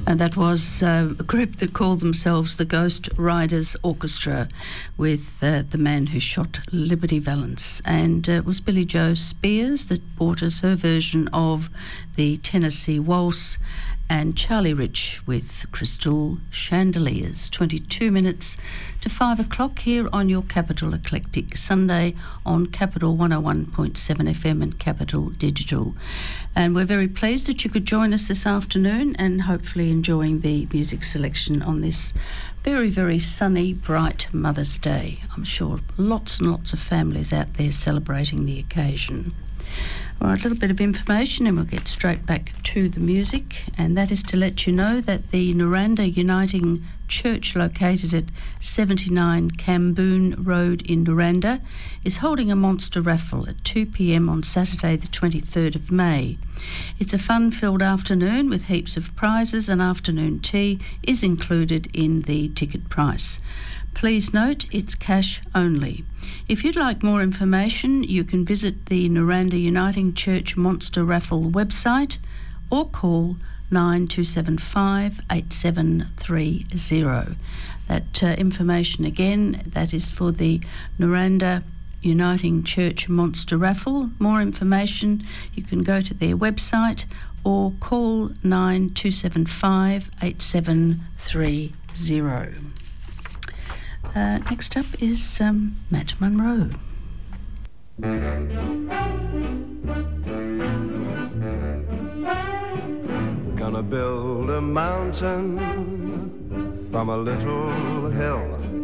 And that was a group that called themselves the Ghost Riders Orchestra with the man who shot Liberty Valance. And it was Billy Joe Spears that brought us her version of the Tennessee Waltz, and Charlie Rich with Crystal Chandeliers. 22 minutes to 5 o'clock here on your Capital Eclectic Sunday on Capital 101.7 FM and Capital Digital. And we're very pleased that you could join us this afternoon and hopefully enjoying the music selection on this very, very sunny, bright Mother's Day. I'm sure lots and lots of families out there celebrating the occasion. All right, a little bit of information and we'll get straight back to the music, and that is to let you know that the Noranda Uniting Church, located at 79 Camboon Road in Noranda, is holding a monster raffle at 2 p.m. on Saturday the 23rd of May. It's a fun-filled afternoon with heaps of prizes, and afternoon tea is included in the ticket price. Please note, it's cash only. If you'd like more information, you can visit the Noranda Uniting Church Monster Raffle website or call 9275 8730. That information again, that is for the Noranda Uniting Church Monster Raffle. More information, you can go to their website or call 9275 8730. Next up is Matt Monro. Gonna build a mountain from a little hill.